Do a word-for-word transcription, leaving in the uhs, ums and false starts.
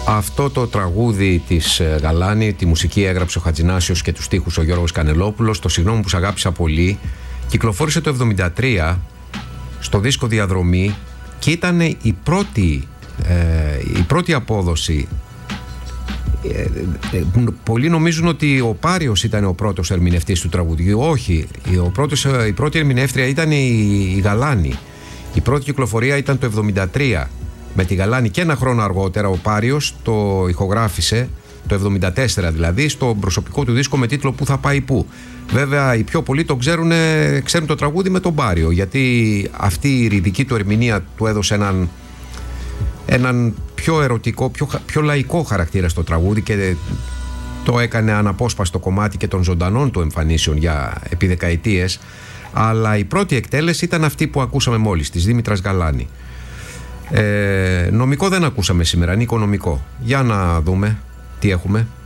Αυτό το τραγούδι της Γαλάνη, τη μουσική έγραψε ο Χατζηνάσιος και τους στίχους ο Γιώργος Κανελόπουλος. Το «Συγγνώμη που σ' αγάπησα πολύ» κυκλοφόρησε το εβδομήντα τρία στο δίσκο Διαδρομή και ήταν η πρώτη, ε, η πρώτη απόδοση. Ε, ε, πολλοί νομίζουν ότι ο Πάριος ήταν ο πρώτος ερμηνευτής του τραγουδιού. Όχι, ο πρώτος, η πρώτη ερμηνεύτρια ήταν η, η Γαλάνη. Η πρώτη κυκλοφορία ήταν το εβδομήντα τρία με τη Γαλάνη και ένα χρόνο αργότερα ο Πάριος το ηχογράφησε, το εβδομήντα τέσσερα δηλαδή, στο προσωπικό του δίσκο με τίτλο «Πού θα πάει πού». Βέβαια οι πιο πολλοί το ξέρουν, ξέρουν το τραγούδι με τον Πάριο, γιατί αυτή η ρηδική του ερμηνεία του έδωσε έναν, έναν πιο ερωτικό, πιο, πιο λαϊκό χαρακτήρα στο τραγούδι και το έκανε αναπόσπαστο κομμάτι και των ζωντανών του εμφανίσεων για επί δεκαετίες. Αλλά η πρώτη εκτέλεση ήταν αυτή που ακούσαμε μόλις, της Δήμητρας Γαλάνη. Ε, νομικό δεν ακούσαμε σήμερα, είναι οικονομικό. Για να δούμε τι έχουμε.